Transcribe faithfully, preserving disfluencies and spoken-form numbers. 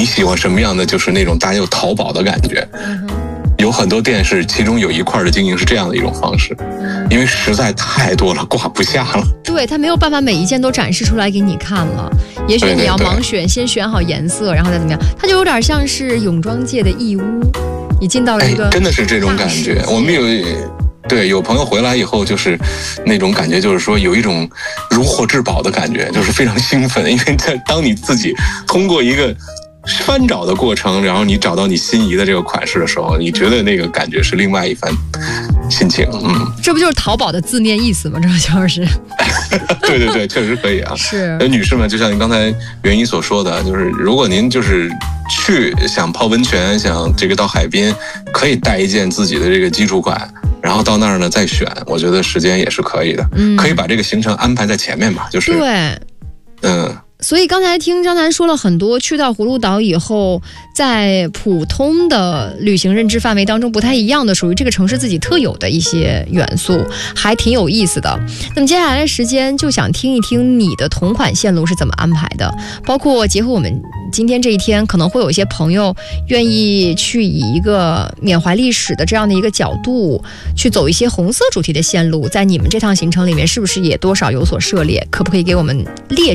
你喜欢什么样的，就是那种大家有淘宝的感觉。嗯，有很多店是其中有一块的经营是这样的一种方式，因为实在太多了，挂不下了。 对，他没有办法每一件都展示出来给你看了，也许你要盲选，先选好颜色，然后再怎么样，它就有点像是泳装界的义乌，你进到了一个、 哎、真的是这种感觉。我们有对有朋友回来以后，就是那种感觉，就是说有一种如获至宝的感觉，就是非常兴奋，因为当你自己通过一个翻找的过程，然后你找到你心仪的这个款式的时候，你觉得那个感觉是另外一番心情。嗯， 这不就是淘宝的字面意思吗？这就是。 对对对，确实可以啊。 是。 女士们，就像您刚才袁一所说的，就是如果您就是去想泡温泉，想这个到海边，可以带一件自己的这个基础款。然后到那儿呢再选，我觉得时间也是可以的，嗯，可以把这个行程安排在前面吧，就是对， 嗯。 所以刚才听张楠说了很多，去到葫芦岛以后，在普通的旅行认知范围当中不太一样的，属于这个城市自己特有的一些元素，还挺有意思的。那么接下来的时间就想听一听你的同款线路是怎么安排的，包括结合我们今天这一天，可能会有一些朋友愿意去以一个缅怀历史的这样的一个角度去走一些红色主题的线路，在你们这趟行程里面是不是也多少有所涉猎？可不可以给我们列